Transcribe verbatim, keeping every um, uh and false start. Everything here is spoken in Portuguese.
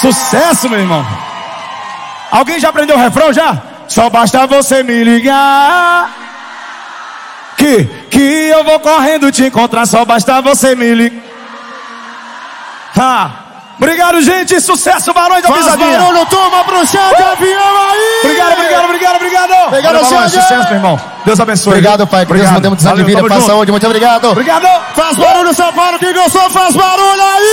Sucesso, meu irmão. Alguém já aprendeu o refrão já? Só basta você me ligar Que, que eu vou correndo te encontrar. Só basta você me ligar. Ah, obrigado, gente. Sucesso, Barões da Pisadinha. Barulho, toma pro chão de avião aí. Obrigado, obrigado, obrigado, obrigado. Obrigado, Barões, sucesso, meu irmão. Deus abençoe. Obrigado, Pai. Que Deus nos dê muitos anos de vida. Paz, saúde. Muito obrigado. Obrigado. Faz barulho, São Paulo. Quem gostou, faz barulho aí.